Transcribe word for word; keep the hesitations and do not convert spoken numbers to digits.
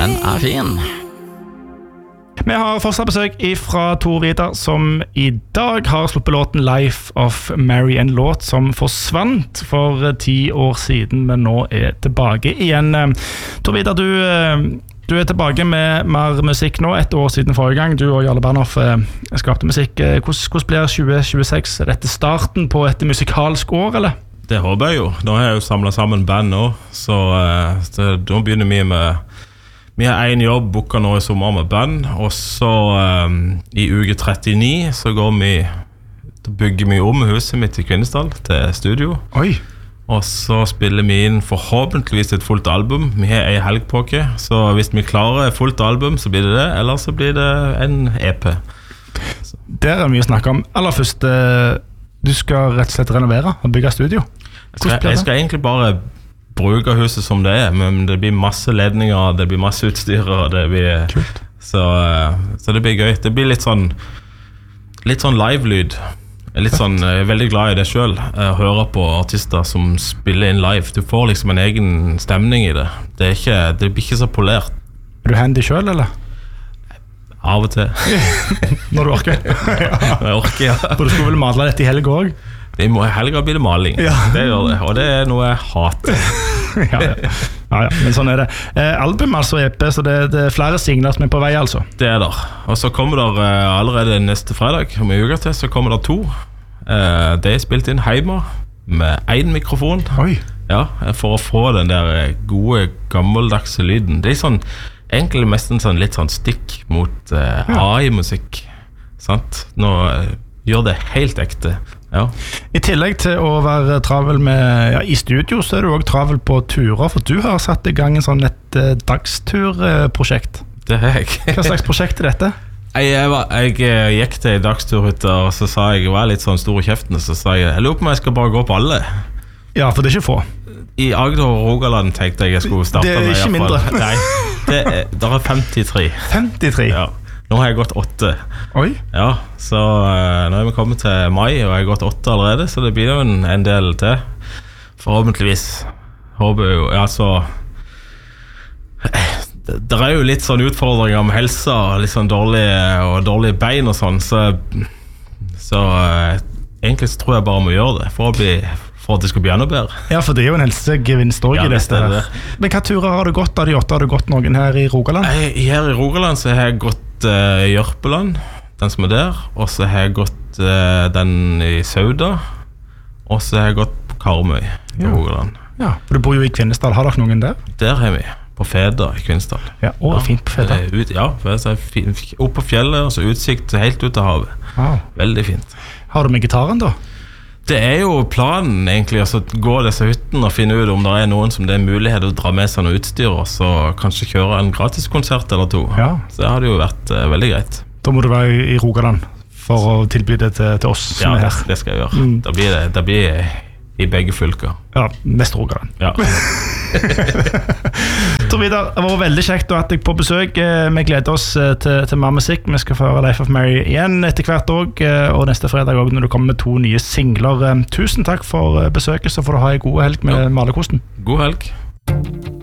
Den er fin. Vi har fortsatt besøk fra Tor Vidar, som i dag har sluppet låten Life of Mary, en låt som forsvant for ti år siden, men nå er tilbake igjen. Tor Vidar, du, du er tilbake med mer musikk nå, et år siden forrige gang. Du og Jarle Bernhoff skapte musikk. Hvordan, hvordan blir tjue tjueseks? Er dette starten på et musikalsk år, eller? Det håper jeg jo. Nå har jeg jo samlet sammen band nå, så, så da begynner vi med Vi har en jobb booket nå i sommer med band, og så um, i uke trettini så går vi, da bygger vi om huset mitt i Kvinesdal til studio. Oi. Og så spiller vi inn forhåpentligvis et fullt album. Vi har en helg på oss, så hvis vi klarer et fullt album så blir det det, eller så blir det en E P. Så. Der er mye å snakke om. Aller først, du skal rett og slett renovere og bygge studio. Jeg skal, jeg skal egentlig bare bruke huset som det er, men det blir masse ledninger, det blir masse utstyr, og det blir Kult. Så, så det blir gøy. Det blir litt sånn litt sånn live-lyd. Jeg er litt sånn, jeg er veldig glad i det selv, å høre på artister som spiller inn live. Du får liksom en egen stemning i det. Det, er ikke, det blir ikke så polert. Er du handy selv, eller? Av og til. Når du orker. Ja. Jeg orker, ja. For du skulle vel male dette i helg også? I helga blir det maling, ja. Det gjør det, og det er noe jeg hater. ja, ja. ja, ja, men sånn er det. eh, Album, altså E P, så det, det er flere singler som er på vei, altså. Det er der, og så kommer der eh, allerede neste fredag, om en uke til, så kommer der to. eh, Det er spilt inn hjemme med en mikrofon. Oi. Ja, for å få den der gode, gammeldagse lyden. Det er sånn, egentlig mest en sånn litt sånn stikk mot eh, Ja. A I-musikk. Sant? Nå eh, gjør det helt ekte. Ja. I tillegg til å være travel med, ja, i studio, så er du også travel på turer, for du har satt i gang en sånn et uh, dagsturprosjekt. Det er jeg. Hva slags prosjekt er dette? Jeg, jeg, var, jeg eh, gikk til dagsturhytta, og så sa jeg, jeg var litt sånn stor i kjeften, så sa jeg, jeg lurer på om jeg skal bare gå på alle. Ja, for det er ikke få. I Agder og Rogaland tenkte jeg jeg skulle starte Det er med. ikke I hvert fall. mindre. Nei, det er, der er femtitre. femtitre? Ja. Nå har jeg gått åtte. Oi. Ja, så uh, nå er vi kommet til mai, og jeg har gått åtte allerede, så det blir jo en, en del til. Forhåpentligvis. Håper jeg jo, ja, så det, det er jo litt sånn utfordringer med helsa, litt sånn dårlige, og dårlige bein og sånn, så, så uh, egentlig så tror jeg bare må gjøre det, for å bli... for at det skal bli enda bedre. Ja, for det er jo en helsegevinst også, ja, i dette her. det. Men hva turer har du gått av de åtte? Har du gått noen her i Rogaland? Jeg, her i Rogaland så har jeg gått uh, Jørpeland, den som er der, og så har jeg gått uh, den i Sauda, og så har jeg gått på Karmøy i Ja. Rogaland. Ja, for du bor jo i Kvinesdal. Har dere noen der? Der har vi, på Feda i Kvinesdal. Ja, å, fint på Feda. det er Ut, ja, for jeg er fin, opp på fjellet, og så utsikt helt ut av havet. Wow. Veldig fint. Har du med gitaren da? Det er jo planen egentlig, å gå disse hyttene og finne ut om det er noen som det er mulighet å dra med seg noe utstyr, og så kanskje kjøre en gratis konsert eller to. Ja. Så det hadde jo vært uh, veldig greit. Da må du være i Rogaland for å tilby det til, til oss som Ja, er det, her. det skal jeg gjøre. Mm. Da blir det, da blir det i begge fylker. Ja, mest Rogaland. Ja. Tor Vidar, det var veldig kjekt å ha deg på besøk. Eh, Vi gleder oss eh, til, til mer musikk. Vi skal få høre Life of Mary igjen etter hvert også, eh, og neste fredag også når du kommer med to nye singler. Eh, Tusen takk for eh, besøket, så får du ha en god helg med Ja. malerkosten. God helg.